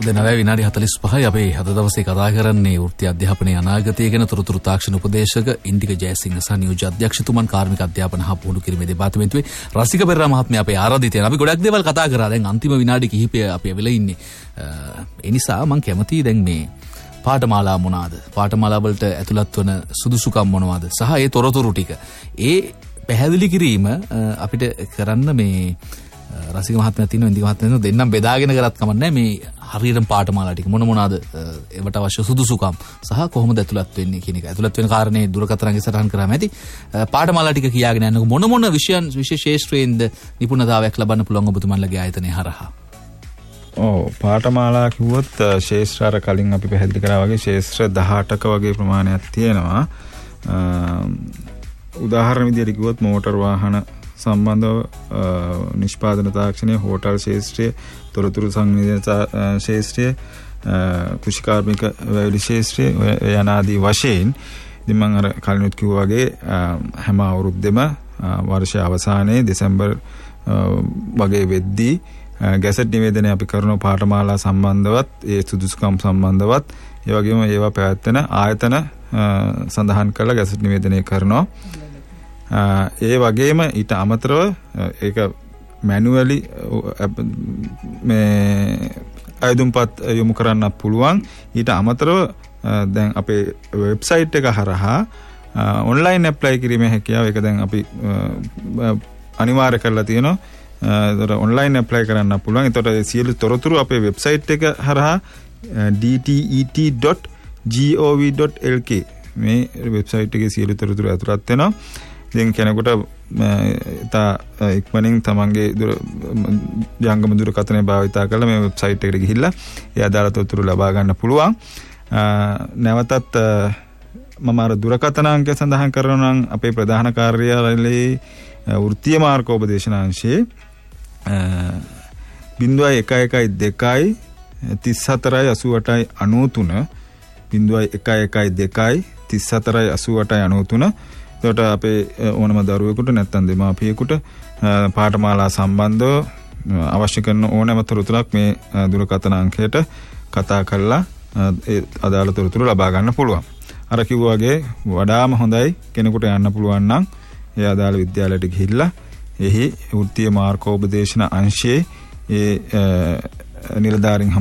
දෙනවැ විනාඩි 45යි අපේ අද දවසේ කතා කරන්නේ වෘත්ති අධ්‍යාපනයේ අනාගතය ගැන තොරතුරු තාක්ෂණ උපදේශක ඉන්දික ජයසිංහ සහ නියෝජ්‍ය අධ්‍යක්ෂතුමන් කාර්මික අධ්‍යාපන හා පුහුණු කිරීමේ දෙපාර්තමේන්තුවේ රසික පෙරේරා මහත්මයා අපේ ආරාධිතයන්. අපි ගොඩක් දේවල් කතා කරා. දැන් අන්තිම විනාඩි කිහිපය අපි වෙලා ඉන්නේ. ඒ නිසා මම කැමතියි දැන් මේ පාඨමාලා මොනවාද? පාඨමාලා වලට ඇතුළත් වන සුදුසුකම් මොනවාද? සහ ඒ තොරතුරු ටික. ඒ පැහැදිලි කිරීම අපිට කරන්න මේ රසික මහත්මයා තියෙනවා ඉන්දික මහත්මයා දෙන්නම් බෙදාගෙන කරත් කමක් නැහැ. මේ හරියටම පාඨමාලා ටික මොන මොනවාද ඒවට අවශ්‍ය සුදුසුකම් සහ කොහොමද ඇතුළත් වෙන්නේ කියන එක. ඇතුළත් වෙන කාරණේ දුරකථනගේ සටහන් කරාම ඇති. පාඨමාලා ටික කියාගෙන යනකොට මොන මොන විශේෂ ශේෂ්ත්‍රයෙන්ද නිපුණතාවයක් ලබන්න පුළුවන් ඔබතුමන්ලගේ ආයතනය හරහා? පාඨමාලා කිව්වොත් ශේෂ්ත්‍ර කලින් අපි පැහැදිලි කරා වගේ ශේෂ්ත්‍ර 18ක වගේ ප්‍රමාණයක් තියෙනවා. උදාහරණ විදිහට කිව්වොත් මෝටර් වාහන සම්බන්ධව නිෂ්පාදන තාක්ෂණය, හෝටල් ශේෂ්ත්‍රය, තොරතුරු සංවේදන ශේෂ්ත්‍රය, කෘෂිකාර්මික වැවිලි ශේෂ්ත්‍රය යනාදී වශයෙන් ඉතින් මම අර කලිනුත් කිව්වා වගේ හැම අවුරුද්දෙම වර්ෂ අවසානයේ දෙසැම්බර් වගේ වෙද්දී ගැසට් නිවේදනය අපි කරන පාඨමාලා සම්බන්ධවත් ඒ සුදුසුකම් සම්බන්ධවත් ඒ වගේම ඒවා පැවැත්වෙන ආයතන සඳහන් කරලා ගැසට් නිවේදනය කරනවා. ඒ වගේම ඊට අමතරව ඒක මැනුවලි මේ අයදුම්පත් යොමු කරන්න පුළුවන්. ඊට අමතරව දැන් අපේ වෙබ්සයිට් එක හරහා ඔන්ලයින් ඇප්ලයි කිරීමේ හැකියාව ඒක දැන් අපි අනිවාර්ය කරලා තියෙනවා. ඒතර ඔන්ලයින් ඇප්ලයි කරන්න පුළුවන්. ඒතර සියලු තොරතුරු අපේ වෙබ්සයිට් එක හරහා dtet.gov.lk මේ වෙබ්සයිට් එකේ සියලු තොරතුරු ඇතුළත් වෙනවා. ඉතින් කෙනෙකුට ඉක්මනින් තමන්ගේ ජංගම දුරකථනය භාවිතා කරලා මේ වෙබ්සයිට් එකට ගිහිල්ලා ඒ අදාළ තොරතුරු ලබා ගන්න පුළුවන්. නැවතත් මම අර දුරකථන අංකය සඳහන් කරනවා නම් අපේ ප්‍රධාන කාර්යාලයේ වෘත්තීය මාර්ගෝපදේශනාංශයේ 0112 3488 93 0112 3488 93. ඒකට අපේ ඕනම දරුවෙකුට නැත්නම් දෙමාපියෙකුට පාඨමාලා සම්බන්ධව අවශ්‍ය කරන ඕනෑම තොරතුරක් මේ දුරකථන අංකයට කතා කරලා ඒ අදාළ තොරතුරු ලබා ගන්න පුළුවන්. අර කිව්වා වගේ වඩාම හොඳයි කෙනෙකුට යන්න පුළුවන් නම් ඒ අදාළ විද්‍යාලයට ගිහිල්ලා එහි වෘත්තීය මාර්ගෝපදේශන අංශයේ ඒ නිලධාරීන්